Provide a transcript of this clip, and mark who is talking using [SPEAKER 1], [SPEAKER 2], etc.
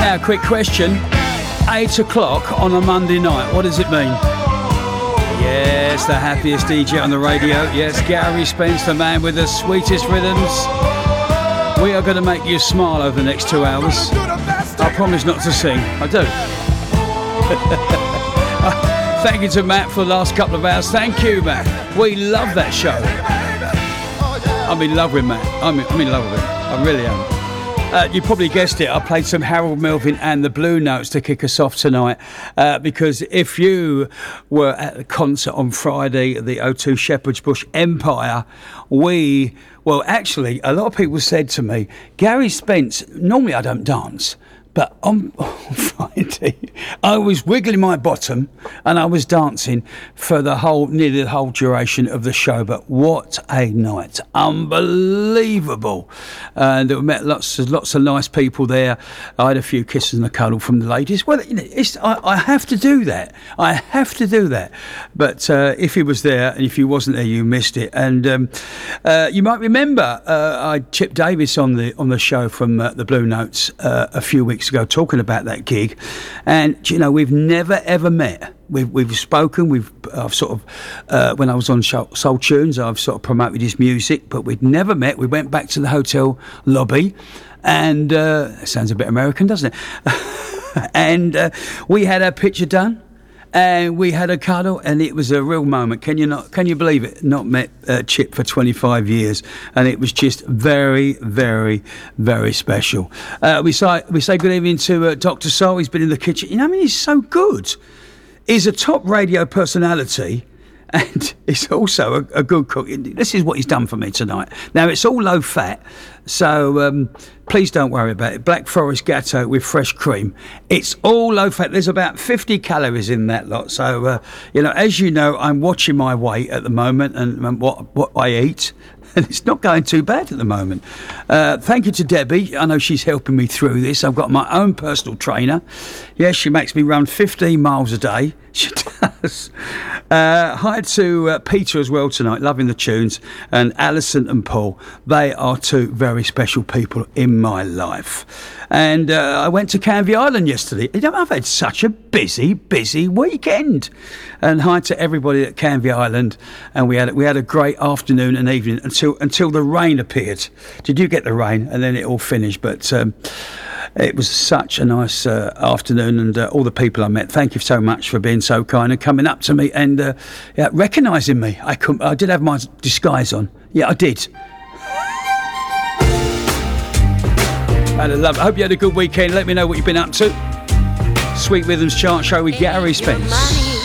[SPEAKER 1] Now, quick question. 8 o'clock on a Monday night, what does it mean? Yes, the happiest DJ on the radio. Yes, Gary Spence, the man with the sweetest rhythms. We are going to make you smile over the next 2 hours. I promise not to sing. I do. Thank you to Matt for the last couple of hours. Thank you, Matt. We love that show. I'm in love with Matt. I'm in love with him. I really am. You probably guessed it. I played some Harold Melvin and the Blue Notes to kick us off tonight. Because if you were at the concert on Friday at the O2 Shepherd's Bush Empire, actually, a lot of people said to me, Gary Spence, normally I don't dance, but on Friday, I was wiggling my bottom and I was dancing for nearly the whole duration of the show. But what a night. Unbelievable. And we met lots of nice people there. I had a few kisses and a cuddle from the ladies. Well, I have to do that. I have to do that. But if he was there and if he wasn't there, you missed it. And you might remember I had Chip Davis on the show from the Blue Notes a few weeks ago talking about that gig, and we've never ever met. We've spoken. I've sort of when I was on Soul Tunes, I've sort of promoted his music, but we'd never met. We went back to the hotel lobby, and it sounds a bit American, doesn't it? And we had our picture done. And we had a cuddle, and it was a real moment. Can you believe it? Not met Chip for 25 years, and it was just very, very, very special. We say good evening to Dr. Soul. He's been in the kitchen. He's so good. He's a top radio personality, and he's also a good cook. This is what he's done for me tonight. Now, it's all low fat, so please don't worry about it. Black Forest Gâteau with fresh cream. It's all low fat. There's about 50 calories in that lot. So, as you know, I'm watching my weight at the moment and what I eat. And it's not going too bad at the moment. Thank you to Debbie. I know she's helping me through this. I've got my own personal trainer. Yes, she makes me run 15 miles a day. She does. Hi to Peter as well tonight, loving the tunes. And Alison and Paul. They are two very special people in my life. And I went to Canvey Island yesterday. I've had such a busy weekend. And hi to everybody at Canvey Island. And we had a great afternoon and evening until the rain appeared. Did you get the rain? And then it all finished. But it was such a nice afternoon, and all the people I met. Thank you so much for being so kind and coming up to me and recognising me. I did have my disguise on. Yeah, I did. I hope you had a good weekend. Let me know what you've been up to. Sweet Rhythms Chart Show with Gary Spence.